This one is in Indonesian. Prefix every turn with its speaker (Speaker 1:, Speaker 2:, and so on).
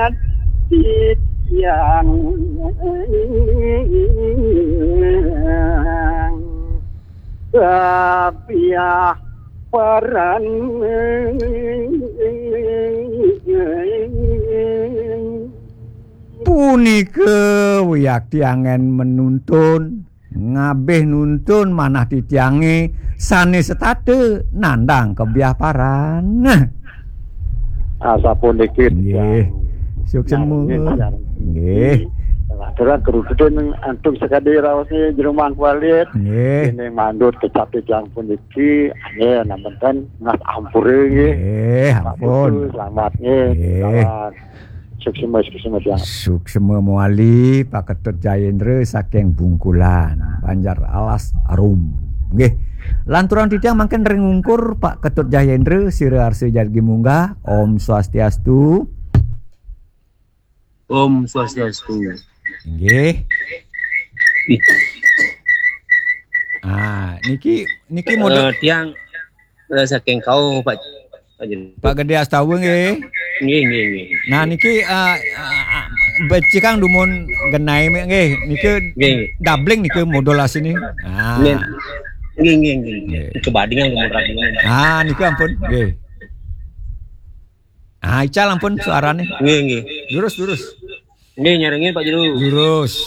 Speaker 1: yang kepiah peran
Speaker 2: punike wiyak tiangen menuntun ngabeh nuntun manah titiange sane setate nandang kebiah paran.
Speaker 1: asapun dikit
Speaker 2: Nggih. Suksemu. Nggih.
Speaker 1: Terang kerudun antum sekali rawasnya jerumang kualit.
Speaker 2: Nggih.
Speaker 1: Ini mandut kecapi yang pun iki ane namanya ngas ampure nggih.
Speaker 2: Ampun.
Speaker 1: Selamatnya. Suksema yang.
Speaker 2: Suksema muali Pak Ketut Jayendra saking Bungkulan, Banjar Alas Arum. Nggih. Lanturan titiang mangken rengungkur Pak Ketut Jayendra sira arsi jargi munggah. Om Swastiastu.
Speaker 3: Om Swastiastu.
Speaker 2: Nggih. Niki model
Speaker 3: tiang saking kau Pak
Speaker 2: Gede Astawa nggih.
Speaker 3: Nggih.
Speaker 2: Nah niki beci kang dumun genai nggih. Niki doubling niki modulasi ini.
Speaker 3: Nggih. Kebadingan modulasi.
Speaker 2: Niki ampun nggih. Ical ampun suarane.
Speaker 3: Nggih.
Speaker 2: Lurus.
Speaker 3: Nggih nyarengin Pak Juru.
Speaker 2: Lurus.